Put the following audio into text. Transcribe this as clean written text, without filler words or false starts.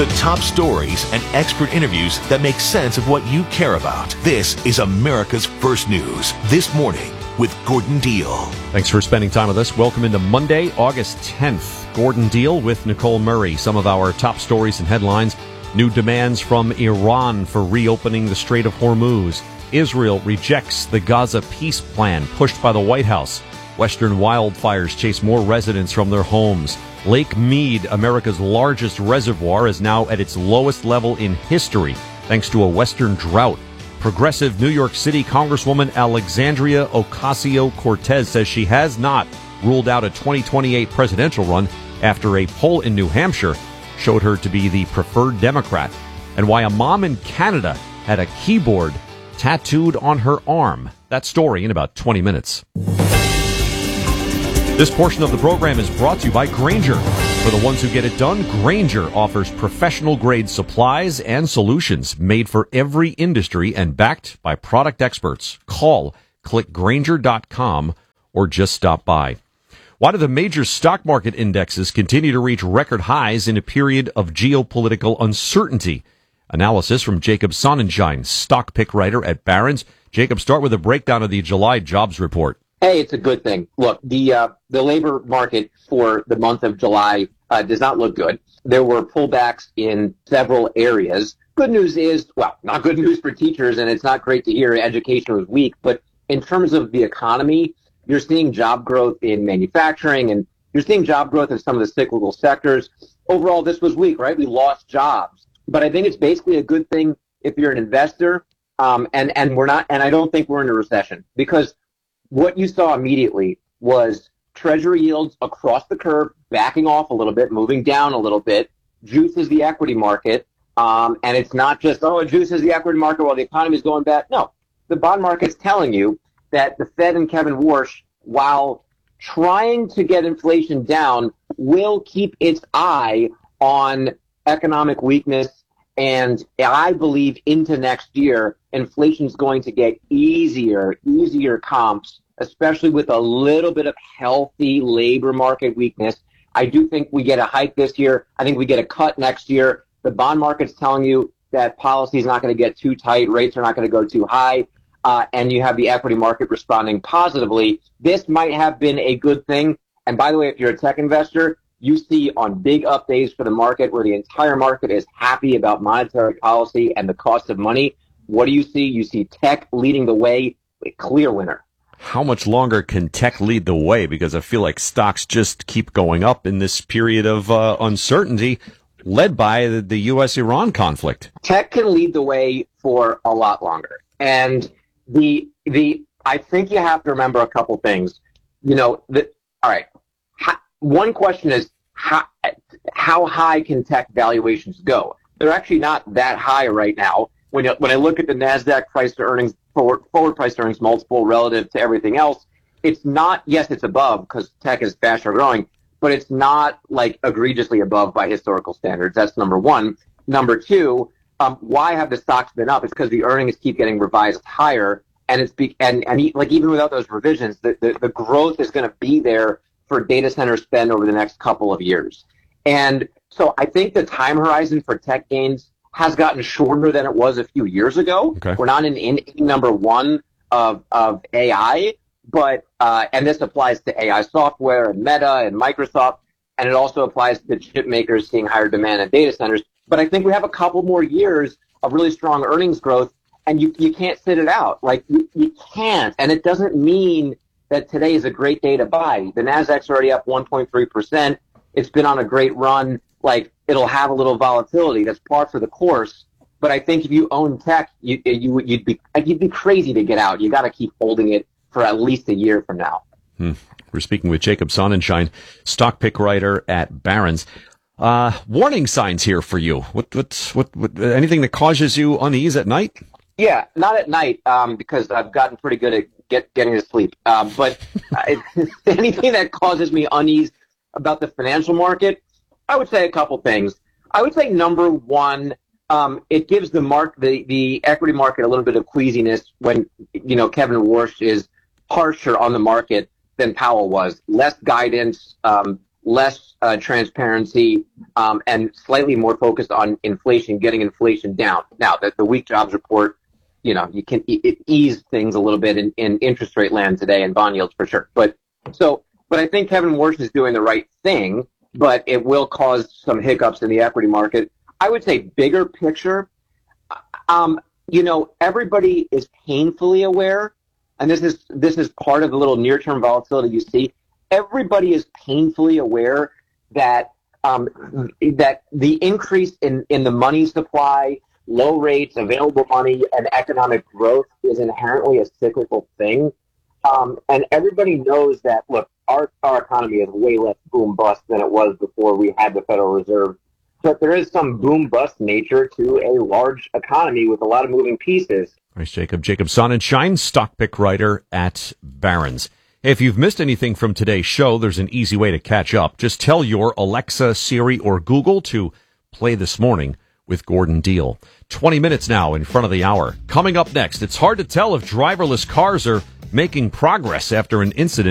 The top stories and expert interviews that make sense of what you care about. This is America's First News. This Morning with Gordon Deal. Thanks for spending time with us. Welcome into Monday, August 10th. Gordon Deal with Nicole Murray. Some of our top stories and headlines. New demands from Iran for reopening the Strait of Hormuz. Israel rejects the Gaza peace plan pushed by the White House. Western wildfires chase more residents from their homes. Lake Mead, America's largest reservoir, is now at its lowest level in history, thanks to a western drought. Progressive New York City Congresswoman Alexandria Ocasio-Cortez says she has not ruled out a 2028 presidential run after a poll in New Hampshire showed her to be the preferred Democrat. And why a mom in Canada had a keyboard tattooed on her arm. That story in about 20 minutes. This portion of the program is brought to you by Grainger. For the ones who get it done, Grainger offers professional-grade supplies and solutions made for every industry and backed by product experts. Call, click Grainger.com, or just stop by. Why do the major stock market indexes continue to reach record highs in a period of geopolitical uncertainty? Analysis from Jacob Sonnenschein, stock pick writer at Barron's. Jacob, start with a breakdown of the July jobs report. Hey, it's a good thing. Look, the labor market for the month of July does not look good. There were pullbacks in several areas. Good news is, well, not good news for teachers, and it's not great to hear education was weak, but in terms of the economy, you're seeing job growth in manufacturing, and you're seeing job growth in some of the cyclical sectors. Overall, this was weak, right? We lost jobs. But I think it's basically a good thing if you're an investor, and we're not, and I don't think we're in a recession, because what you saw immediately was Treasury yields across the curve backing off a little bit, moving down a little bit, juices the equity market, and it's not just, it juices the equity market while the economy is going bad. No, the bond market's telling you that the Fed and Kevin Warsh, while trying to get inflation down, will keep its eye on economic weakness. And I believe into next year, inflation is going to get easier comps, especially with a little bit of healthy labor market weakness. I do think we get a hike this year. I think we get a cut next year. The bond market's telling you that policy is not going to get too tight. Rates are not going to go too high. And you have the equity market responding positively. This might have been a good thing. And by the way, if you're a tech investor, you see on big up days for the market where the entire market is happy about monetary policy and the cost of money, what do you see? You see tech leading the way, a clear winner. How much longer can tech lead the way? Because I feel like stocks just keep going up in this period of uncertainty led by the U.S.-Iran conflict. Tech can lead the way for a lot longer. And I think you have to remember a couple things. All right. One question is, how high can tech valuations go? They're actually not that high right now. When I look at the NASDAQ price to earnings, forward price to earnings multiple relative to everything else, it's not, yes, it's above because tech is faster growing, but it's not like egregiously above by historical standards. That's number one. Number two, why have the stocks been up? It's because the earnings keep getting revised higher, and even without those revisions, the growth is going to be there for data center spend over the next couple of years. And so I think the time horizon for tech gains has gotten shorter than it was a few years ago. Okay. We're not in inning number one of AI, but and this applies to AI software and Meta and Microsoft, and it also applies to the chip makers seeing higher demand in data centers. But I think we have a couple more years of really strong earnings growth, and you can't sit it out. Like, you can't. And it doesn't mean that today is a great day to buy. The NASDAQ's already up 1.3%. It's been on a great run. Like, it'll have a little volatility. That's par for the course. But I think if you own tech, you'd be crazy to get out. You got to keep holding it for at least a year from now. We're speaking with Jacob Sonnenschein, stock pick writer at Barron's. Warning signs here for you. What anything that causes you unease at night? Yeah, not at night, because I've gotten pretty good at getting to sleep. But anything that causes me unease about the financial market, I would say a couple things. I would say number one, it gives the equity market a little bit of queasiness when, Kevin Warsh is harsher on the market than Powell was. Less guidance, less transparency, and slightly more focused on inflation, getting inflation down. Now, the weak jobs report, it eased things a little bit in interest rate land today and bond yields for sure. But I think Kevin Warsh is doing the right thing, but it will cause some hiccups in the equity market. I would say bigger picture, everybody is painfully aware, and this is part of the little near-term volatility you see. Everybody is painfully aware that that the increase in the money supply, low rates, available money, and economic growth is inherently a cyclical thing. And everybody knows that, look, our economy is way less boom-bust than it was before we had the Federal Reserve. But there is some boom-bust nature to a large economy with a lot of moving pieces. Thanks, Jacob. Jacob Sonnenschein, stock pick writer at Barron's. If you've missed anything from today's show, there's an easy way to catch up. Just tell your Alexa, Siri, or Google to play This Morning with Gordon Deal. 20 minutes now in front of the hour. Coming up next, it's hard to tell if driverless cars are making progress after an incident